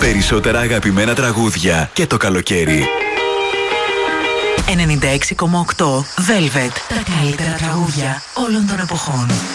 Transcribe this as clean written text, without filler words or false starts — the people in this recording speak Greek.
Περισσότερα αγαπημένα τραγούδια και το καλοκαίρι. 96,8 Velvet. Τα καλύτερα τραγούδια όλων των εποχών.